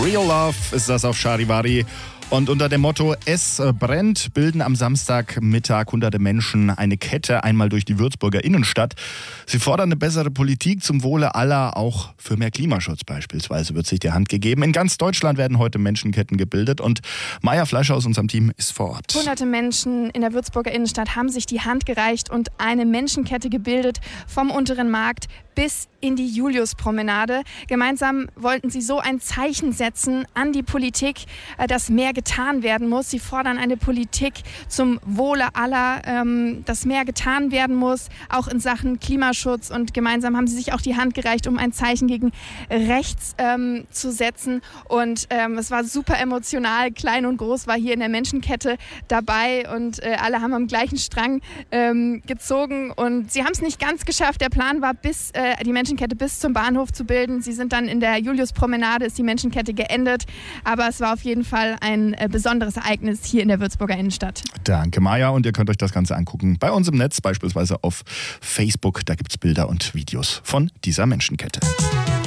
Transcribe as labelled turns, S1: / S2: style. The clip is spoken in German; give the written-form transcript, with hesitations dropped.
S1: Real Love ist das auf Charivari. Und unter dem Motto Es brennt bilden am Samstagmittag hunderte Menschen eine Kette einmal durch die Würzburger Innenstadt. Sie fordern eine bessere Politik zum Wohle aller, auch für mehr Klimaschutz beispielsweise wird sich die Hand gegeben. In ganz Deutschland werden heute Menschenketten gebildet und Maja Fleischer aus unserem Team ist vor Ort.
S2: Hunderte Menschen in der Würzburger Innenstadt haben sich die Hand gereicht und eine Menschenkette gebildet vom unteren Markt bis in die Juliuspromenade. Gemeinsam wollten sie so ein Zeichen setzen an die Politik, dass mehr getan werden muss. Sie fordern eine Politik zum Wohle aller, dass mehr getan werden muss, auch in Sachen Klimaschutz. Und gemeinsam haben sie sich auch die Hand gereicht, um ein Zeichen gegen rechts zu setzen. Und es war super emotional. Klein und groß war hier in der Menschenkette dabei und alle haben am gleichen Strang gezogen. Und sie haben es nicht ganz geschafft. Der Plan war, die Menschenkette bis zum Bahnhof zu bilden. Sie sind dann in der Juliuspromenade, ist die Menschenkette geendet. Aber es war auf jeden Fall ein besonderes Ereignis hier in der Würzburger Innenstadt.
S1: Danke, Maja. Und ihr könnt euch das Ganze angucken bei uns im Netz, beispielsweise auf Facebook. Da gibt es Bilder und Videos von dieser Menschenkette.